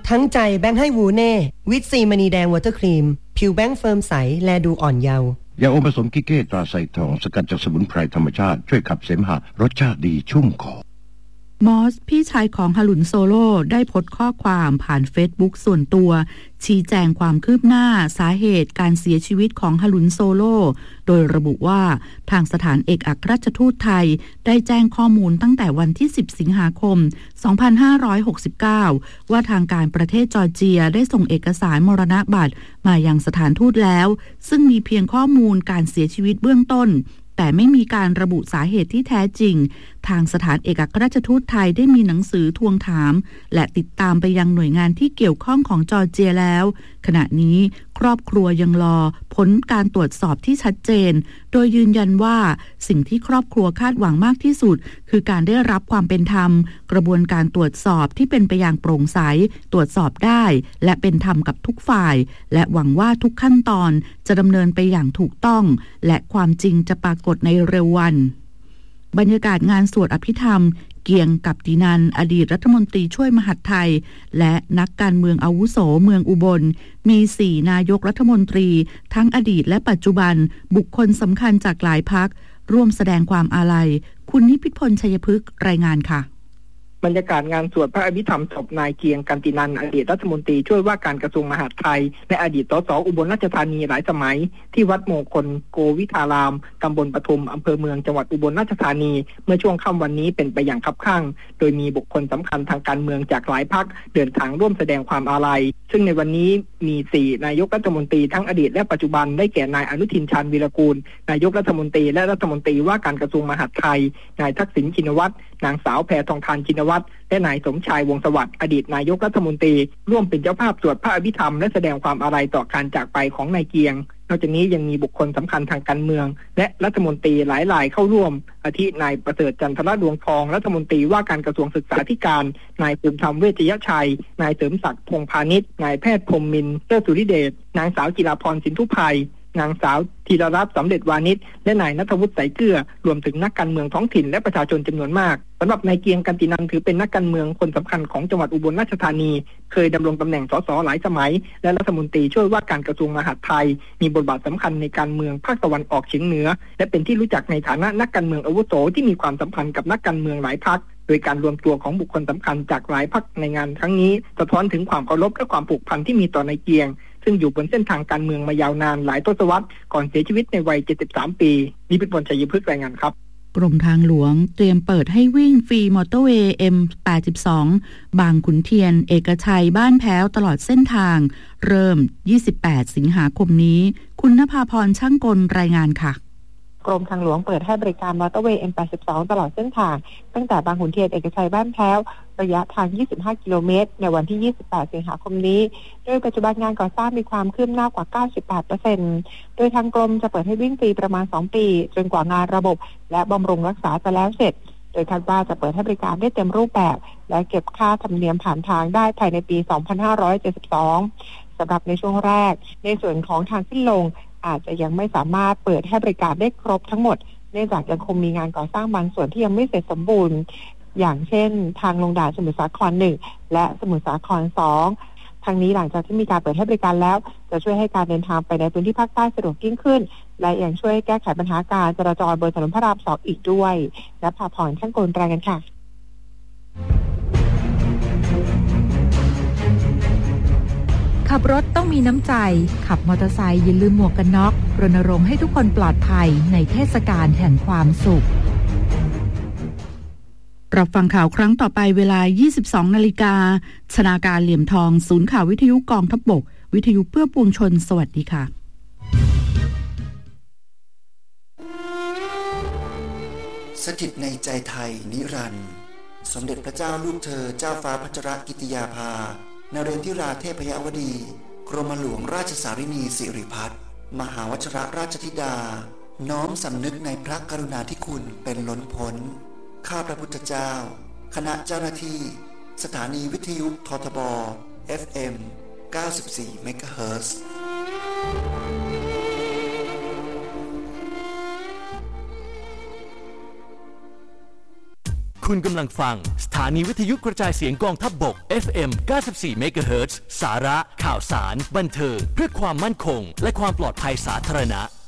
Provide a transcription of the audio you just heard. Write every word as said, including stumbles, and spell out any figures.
ทั้งใจแบงค์ให้วูเน่วิตซีมณีแดงวอเตอร์ครีมผิวแบงค์เฟิร์มใสแลดูอ่อนเยาว์ยาอมผสมกิเก้ตราไซทองสกัดจากสมุนไพรธรรมชาติช่วยขับเสมหะรสชาติดีชุ่มคอมอสพี่ชายของฮารุนโซโล่ได้โพสต์ข้อความผ่านเฟซบุ๊กส่วนตัวชี้แจงความคืบหน้าสาเหตุการเสียชีวิตของฮารุนโซโล่โดยระบุว่าทางสถานเอกอัครราชทูตไทยได้แจ้งข้อมูลตั้งแต่วันที่สิบสิงหาคมสองพันห้าร้อยหกสิบเก้าว่าทางการประเทศจอร์เจียได้ส่งเอกสารมรณบัตรมายังสถานทูตแล้วซึ่งมีเพียงข้อมูลการเสียชีวิตเบื้องต้นแต่ไม่มีการระบุสาเหตุที่แท้จริงทางสถานเอกอัครราชทูตไทยได้มีหนังสือทวงถามและติดตามไปยังหน่วยงานที่เกี่ยวข้องของจอร์เจียแล้วขณะนี้ครอบครัวยังรอผลการตรวจสอบที่ชัดเจนโดยยืนยันว่าสิ่งที่ครอบครัวคาดหวังมากที่สุดคือการได้รับความเป็นธรรมกระบวนการตรวจสอบที่เป็นไปอย่างโปร่งใสตรวจสอบได้และเป็นธรรมกับทุกฝ่ายและหวังว่าทุกขั้นตอนจะดำเนินไปอย่างถูกต้องและความจริงจะปรากฏในเร็ววันบรรยากาศงานสวดอภิธรรมเกียงกับดินันอดีตรัฐมนตรีช่วยมหาดไทยและนักการเมืองอาวุโสเมืองอุบลมีสี่นายกรัฐมนตรีทั้งอดีตและปัจจุบันบุคคลสำคัญจากหลายพรรคร่วมแสดงความอาลัยคุณนิพิษพลชัยพฤกษ์รายงานค่ะบรรยากาศงานสวดพระอภิธรรมศพนายเกียงกันตินันอดีตรัฐมนตรีช่วยว่าการกระทรวงมหาดไทยและอดีตสสอุบลราชธานีหลายสมัยที่วัดมงคลโกวิทารามตำบลปทุมอำเภอเมืองจังหวัดอุบลราชธานีเมื่อช่วงค่ำวันนี้เป็นไปอย่างคับคั่งโดยมีบุคคลสำคัญทางการเมืองจากหลายพรรคเดินทางร่วมแสดงความอาลัยซึ่งในวันนี้มีสี่นายกรัฐมนตรีทั้งอดีตและปัจจุบันได้แก่นายอนุทินชาญวีรกูลนายกรัฐมนตรีและรัฐมนตรีว่าการกระทรวงมหาดไทยนายทักษิณชินวัตรนางสาวแพทองธารชินวัตรและนายสมชายวงศ์สวัสดิ์อดีตนายกรัฐมนตรีร่วมเป็นเจ้าภาพสวดพระอภิธรรมและแสดงความอาลัยต่อการจากไปของนายเกียงนอกจากนี้ยังมีบุคคลสำคัญทางการเมืองและรัฐมนตรีหลายรายเข้าร่วมอาทินายประเสริฐจันทรดวงทองรัฐมนตรีว่าการกระทรวงศึกษาธิการนายภูมิธรรมเวชยชัยนายเสริมศักดิ์พงษ์พาณิชย์นายแพทย์พรหมมินทร์เลิศสุริเดชนางสาวจิราพรสินธุภัยนางสาวธีรรัตน์สำเร็จวานิชและนายณัฐวุฒิสายเกลือรวมถึงนักการเมืองท้องถิ่นและประชาชนจำนวนมากสำหรับนายเกียงกันตินันถือเป็นนักการเมืองคนสำคัญของจังหวัดอุบลราชธานีเคยดำรงตำแหน่งสสหลายสมัยและรัฐมนตรีช่วยว่าการกระทรวงมหาดไทยมีบทบาทสำคัญในการเมืองภาคตะวันออกเฉียงเหนือและเป็นที่รู้จักในฐานะนักการเมืองอาวุโสที่มีความสัมพันธ์กับนักการเมืองหลายพรรคโดยการรวมตัวของบุคคลสำคัญจากหลายพรรคในงานครั้งนี้สะท้อนถึงความเคารพและความผูกพันที่มีต่อนายเกียงซึ่งอยู่บนเส้นทางการเมืองมายาวนานหลายทศวรรษก่อนเสียชีวิตในวัยเจ็ดสิบสามปีนิพิษพลชัยพฤกษ์รายงานครับกรมทางหลวงเตรียมเปิดให้วิ่งฟรีมอเตอร์เวย์ เอ็ม แปดสิบสอง บางขุนเทียนเอกชัยบ้านแพ้วตลอดเส้นทางเริ่มยี่สิบแปดสิงหาคมนี้คุณณภาพรช่างกลรายงานค่ะกรมทางหลวงเปิดให้บริการมอเตอร์เวย์ เอ็ม แปดสิบสอง ตลอดเส้นทางตั้งแต่บางขุนเทียนเอกชัยบ้านแพ้วระยะทางยี่สิบห้ากิโลเมตรในวันที่ยี่สิบแปดสิงหาคมนี้โดยปัจจุบันงานก่อสร้างมีความคืบหน้ากว่า เก้าสิบแปดเปอร์เซ็นต์ โดยทางกรมจะเปิดให้วิ่งฟรีประมาณสองปีจนกว่างานระบบและบำรุงรักษาจะแล้วเสร็จโดยคาดว่าจะเปิดให้บริการได้เต็มรูปแบบและเก็บค่าธรรมเนียมผ่านทางได้ภายในปีสองพันห้าร้อยเจ็ดสิบสองสำหรับในช่วงแรกในส่วนของทางขึ้นลงอาจจะยังไม่สามารถเปิดให้บริการได้ครบทั้งหมดเนื่องจากยังคงมีงานก่อสร้างบางส่วนที่ยังไม่เสร็จสมบูรณ์อย่างเช่นทางลงด่านสมุทรสาครหนึ่งและสมุทรสาครสองทางนี้หลังจากที่มีการเปิดให้บริการแล้วจะช่วยให้การเดินทางไปในพื้นที่ภาคใต้สะดวกยิ่งขึ้นและยังช่วยแก้ไขปัญหาการจราจรบนถนนพระรามสองอีกด้วยและภาพผ่อนช่างกลรายงานค่ะขับรถต้องมีน้ำใจขับมอเตอร์ไซค์อย่าลืมหมวกกันน็อกรณรงค์ให้ทุกคนปลอดภัยในเทศกาลแห่งความสุขรับฟังข่าวครั้งต่อไปเวลา ยี่สิบสองนาฬิกา ชนาการเหลี่ยมทองศูนย์ข่าววิทยุกองทัพบกวิทยุเพื่อปวงชนสวัสดีค่ะสถิตในใจไทยนิรันดร์สมเด็จพระเจ้าลูกเธอเจ้าฟ้าพัชรกิติยาภานเรนทิราเทพยวดีกรมหลวงราชสารินีสิริพัฒน์มหาวชิรราชธิดาน้อมสำนึกในพระกรุณาธิคุณเป็นล้นพ้นข้าพระพุทธเจ้าคณะเจ้าหน้าที่สถานีวิทยุททบ เอฟ เอ็ม เก้าสิบสี่ เมกะเฮิรตซ์คุณกำลังฟังสถานีวิทยุกระจายเสียงกองทัพบก เอฟ เอ็ม เก้าสิบสี่ เมกะเฮิรตซ์ สาระข่าวสารบันเทิงเพื่อความมั่นคงและความปลอดภัยสาธารณะ